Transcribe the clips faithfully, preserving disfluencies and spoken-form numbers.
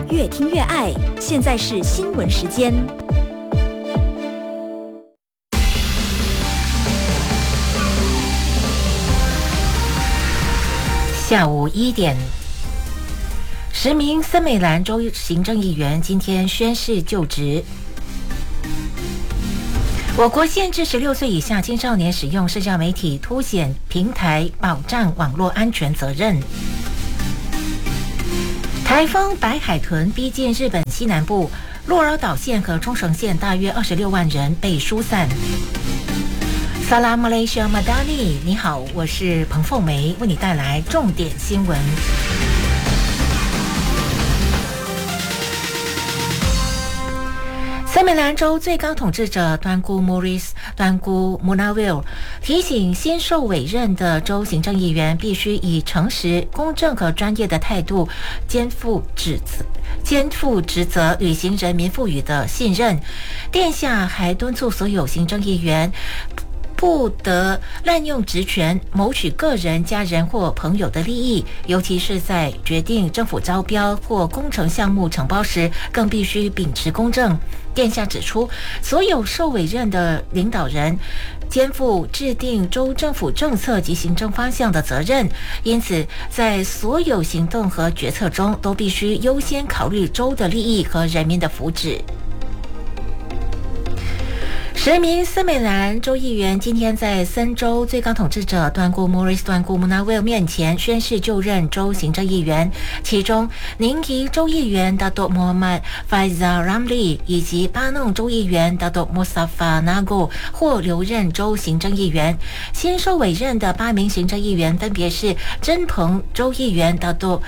越听越爱。现在是新闻时间。 下午一点，十名森美兰州行政议员今天宣誓就职。我国限制十六岁以下青少年使用社交媒体，凸显平台保障网络安全责任。台风白海豚逼近日本西南部，鹿儿岛县和冲绳县大约二十六万人被疏散。萨拉马来西亚马达尼，你好，我是彭凤梅，为你带来重点新闻。森美兰州最高统治者端姑 Maurice 端姑 Munawir 提醒新受委任的州行政议员必须以诚实、公正和专业的态度肩负职责。肩负职责，履行人民赋予的信任。殿下还敦促所有行政议员不得滥用职权谋取个人、家人或朋友的利益，尤其是在决定政府招标或工程项目承包时，更必须秉持公正。殿下指出，所有受委任的领导人肩负制定州政府政策及行政方向的责任，因此在所有行动和决策中都必须优先考虑州的利益和人民的福祉。十名森美兰州议员今天在森州最高统治者端姑 Maurice 端姑 Munawir 面前宣誓就任州行政议员，其中宁吉州议员 Datuk Muhammad Faizal Ramli 以及巴弄州议员 Datuk Mustafa Nago 或留任州行政议员。新受委任的八名行政议员分别是真彭州议员 Datuk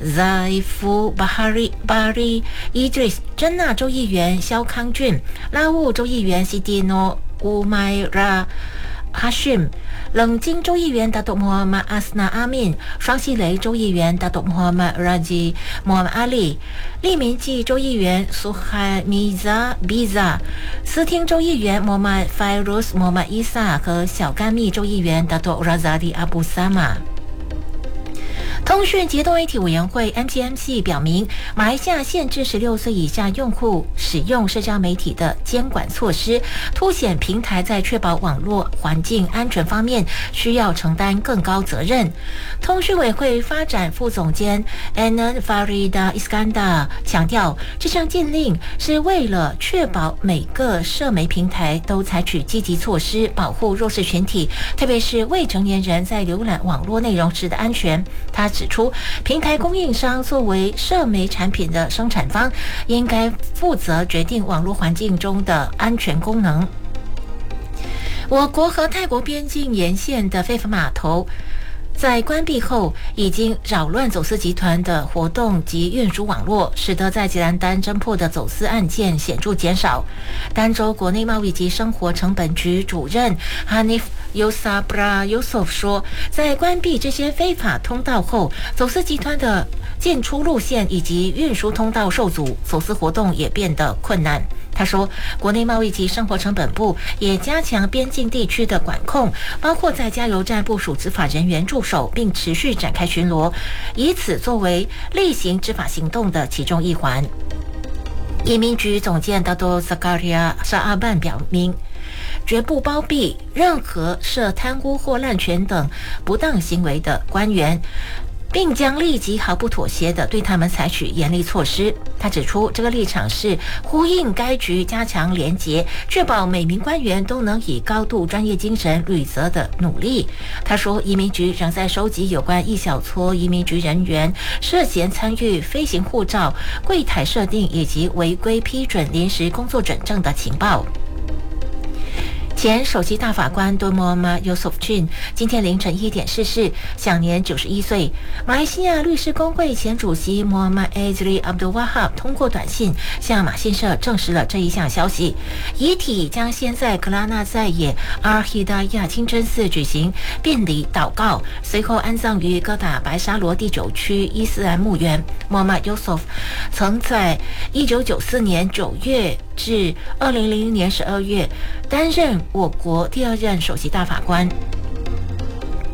Zaifu Bahari Bahari Idris、真纳州议员肖康俊、拉沃州议员 Siti No Umairah Hashim、冷津州议员 Datuk Muhammad Asna Amin、双溪雷州议员 Datuk Muhammad Raji Muhammad Ali、利民济州议员 Suhai Miza Biza、斯汀州议员 Muhammad Fairuz Muhammad Isa 和小甘密州议员 Datuk Razali Abu Sama。通讯及多媒体委员会 M C M C 表明，马来西亚限制十六岁以下用户使用社交媒体的监管措施，凸显平台在确保网络环境安全方面需要承担更高责任。通讯委会发展副总监 Anan Farida Iskandar 强调，这项禁令是为了确保每个社媒平台都采取积极措施保护弱势群体，特别是未成年人在浏览网络内容时的安全。他指出，平台供应商作为社媒产品的生产方，应该负责决定网络环境中的安全功能。我国和泰国边境沿线的非法码头在关闭后，已经扰乱走私集团的活动及运输网络，使得在吉兰丹侦破的走私案件显著减少。丹州国内贸易及生活成本局主任 Hanif Yusabra Yusof 说，在关闭这些非法通道后，走私集团的进出路线以及运输通道受阻，走私活动也变得困难。他说，国内贸易及生活成本部也加强边境地区的管控，包括在加油站部署执法人员驻守，并持续展开巡逻，以此作为例行执法行动的其中一环。移民局总监 Dato' Zakaria Shaaban 表明，绝不包庇任何涉贪污或滥权等不当行为的官员，并将立即毫不妥协地对他们采取严厉措施。他指出，这个立场是呼应该局加强联结，确保每名官员都能以高度专业精神履责的努力。他说，移民局仍在收集有关一小撮移民局人员涉嫌参与飞行护照、柜台设定以及违规批准临时工作准证的情报。前首席大法官敦莫玛 Yusof Chin 今天凌晨一点逝世，享年九十一岁。马来西亚律师公会前主席 Muhammad Azri Abdul Wahab 通过短信向马信社证实了这一项消息。遗体将先在格拉纳赛耶阿尔希达亚清真寺举行殡礼祷告，随后安葬于哥打白沙罗第九区伊斯兰墓园。Muhammad Yusof 曾在一九九四年九月至二零零零年十二月担任我国第二任首席大法官。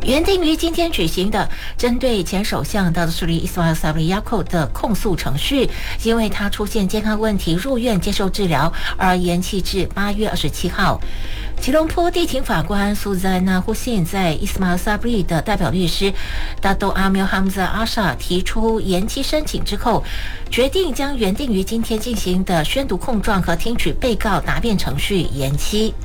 原定于今天举行的针对前首相达苏里伊斯马尔萨布里亚库的控诉程序，因为他出现健康问题入院接受治疗而延期至八月二十七号。吉隆坡地庭法官苏赞纳·胡信在伊斯马尔萨布里的代表律师达多阿缪哈姆扎阿沙提出延期申请之后，决定将原定于今天进行的宣读控状和听取被告答辩程序延期。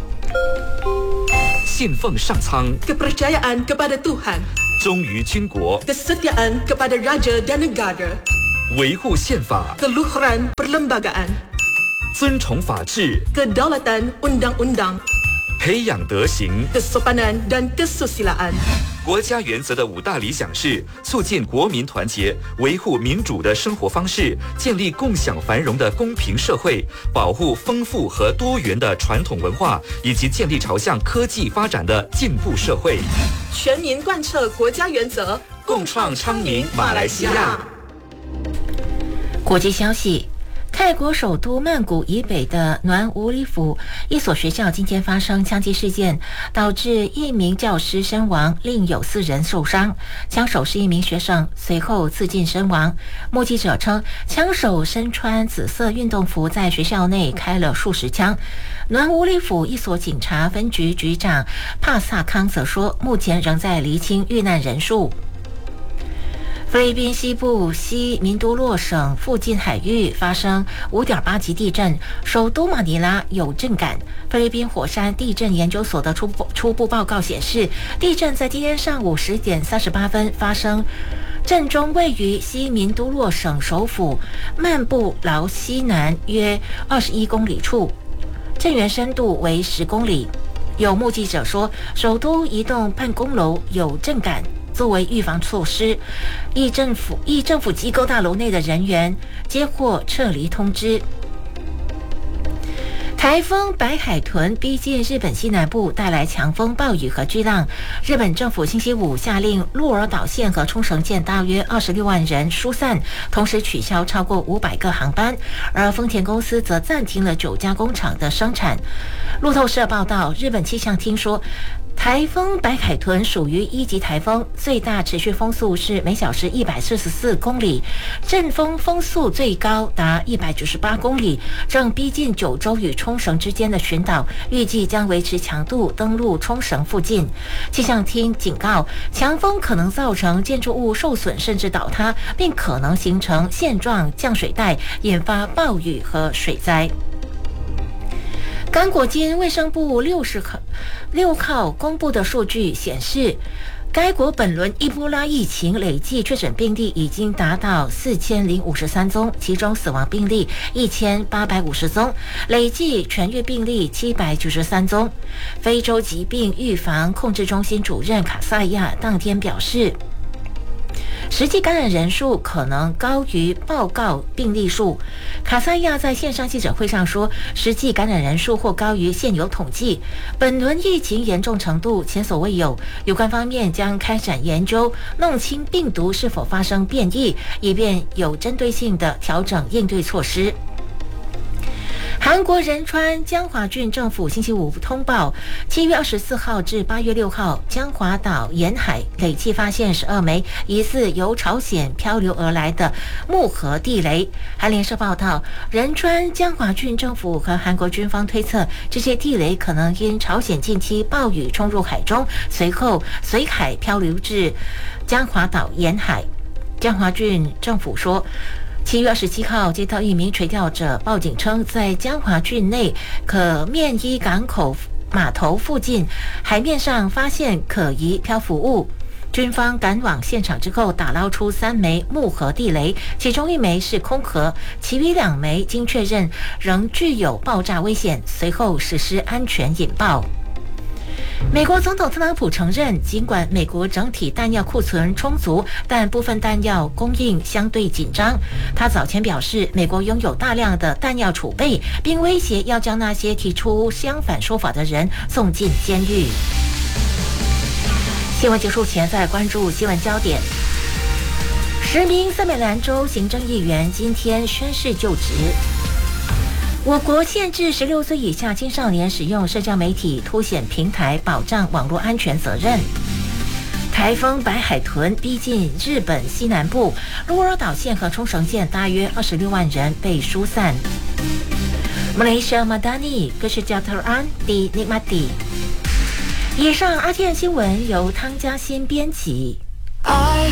信奉上苍 kepercayaan kepada Tuhan 忠于军国 kesetiaan kepada raja dan negara 维护宪法 keluhuran perlembagaan 尊崇法治 kedaulatan undang-undang 培养德行 kesopanan dan kesusilaan。 国家原则的五大理想是促进国民团结，维护民主的生活方式，建立共享繁荣的公平社会，保护丰富和多元的传统文化，以及建立朝向科技发展的进步社会。 全民贯彻国家原则， 共创昌明马来西亚。 国际消息。泰国首都曼谷以北的暖武里府一所学校今天发生枪击事件，导致一名教师身亡，另有四人受伤。枪手是一名学生，随后自尽身亡。目击者称，枪手身穿紫色运动服，在学校内开了数十枪。暖武里府一所警察分局局长帕萨康则说，目前仍在厘清遇难人数。菲律宾西部西明都洛省附近海域发生 五点八 级地震，首都马尼拉有震感。菲律宾火山地震研究所的初步初步报告显示，地震在今天上午十点三十八分发生，震中位于西明都洛省首府曼布劳西南约二十一公里处，震源深度为十公里。有目击者说，首都一栋办公楼有震感。作为预防措施，义政府义政府机构大楼内的人员接获撤离通知。台风白海豚逼近日本西南部，带来强风、暴雨和巨浪。日本政府星期五下令鹿儿岛县和冲绳县大约二十六万人疏散，同时取消超过五百个航班。而丰田公司则暂停了九家工厂的生产。路透社报道，日本气象厅说，台风白海豚属于一级台风，最大持续风速是每小时一百四十四公里，阵风风速最高达一百九十八公里，正逼近九州与冲绳之间的群岛，预计将维持强度登陆冲绳附近。气象厅警告，强风可能造成建筑物受损甚至倒塌，并可能形成线状降水带，引发暴雨和水灾。刚果金卫生部六十号六号公布的数据显示，该国本轮伊波拉疫情累计确诊病例已经达到四千零五十三宗，其中死亡病例一千八百五十宗，累计痊愈病例七百九十三宗。非洲疾病预防控制中心主任卡萨亚当天表示，实际感染人数可能高于报告病例数。卡萨亚在线上记者会上说，实际感染人数或高于现有统计。本轮疫情严重程度前所未有，有关方面将开展研究，弄清病毒是否发生变异，以便有针对性的调整应对措施。韩国仁川江华郡政府星期五通报，七月二十四号至八月六号，江华岛沿海累计发现十二枚疑似由朝鲜漂流而来的木盒地雷。韩联社报道，仁川江华郡政府和韩国军方推测，这些地雷可能因朝鲜近期暴雨冲入海中，随后随海漂流至江华岛沿海。江华郡政府说，七月二十七号接到一名垂钓者报警称，在江华郡内可面依港口码头附近海面上发现可疑漂浮物。军方赶往现场之后，打捞出三枚木盒地雷，其中一枚是空盒，其余两枚经确认仍具有爆炸危险，随后实施安全引爆。美国总统特朗普承认，尽管美国整体弹药库存充足，但部分弹药供应相对紧张。他早前表示，美国拥有大量的弹药储备，并威胁要将那些提出相反说法的人送进监狱。新闻结束前，再关注新闻焦点。十名森美兰州行政议员今天宣誓就职。我国限制十六岁以下青少年使用社交媒体，凸显平台保障网络安全责任。 台风白海豚逼近日本西南部，鹿儿岛县和冲绳县大约二十六万人被疏散。Malaysia Madani Kesejahteraan di Nikmati。以上阿健新闻由汤嘉欣编辑。